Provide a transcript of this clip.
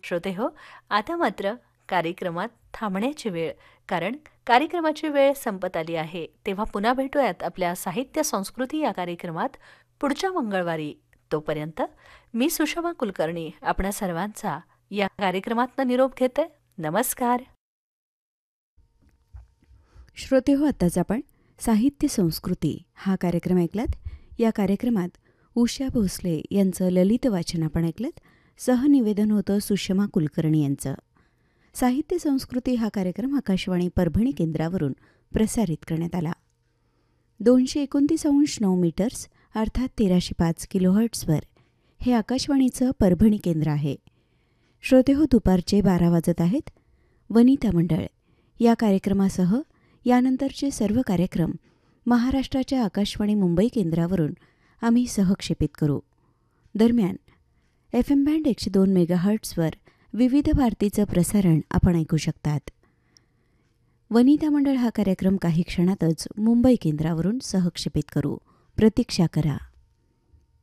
श्रोते हो, आता मात्र कार्यक्रमात थांबण्याची वेळ, कारण कार्यक्रमाची वेळ संपत आली आहे. तेव्हा पुन्हा भेटूयात आपल्या साहित्य संस्कृती या कार्यक्रमात पुढच्या मंगळवारी. तोपर्यंत मी सुषमा कुलकर्णी आपणा सर्वांचा या कार्यक्रमातनं निरोप घेते. नमस्कार. श्रोते हो, आत्ताच आपण साहित्य संस्कृती हा कार्यक्रम ऐकलात. या कार्यक्रमात उषा भोसले यांचं ललित वाचन आपण ऐकलंत. सहनिवेदन होतं सुषमा कुलकर्णी यांचं. साहित्य संस्कृती हा कार्यक्रम आकाशवाणी परभणी केंद्रावरून प्रसारित करण्यात आला. 229.9 मीटर्स अर्थात 1305 किलोहर्ट्झवर हे आकाशवाणीचं परभणी केंद्र आहे. श्रोते हो, दुपारचे 12 वाजत आहेत. वनिता मंडळ या कार्यक्रमासह यानंतरचे सर्व कार्यक्रम महाराष्ट्राच्या आकाशवाणी मुंबई केंद्रावरून आम्ही सहक्षेपित करू. दरम्यान FM बँड 102 मेगाहर्ट्झवर विविध भारतीचं प्रसारण आपण ऐकू शकतात. वनिता मंडळ हा कार्यक्रम काही क्षणातच मुंबई केंद्रावरून सहक्षेपित करू. प्रतीक्षा करा.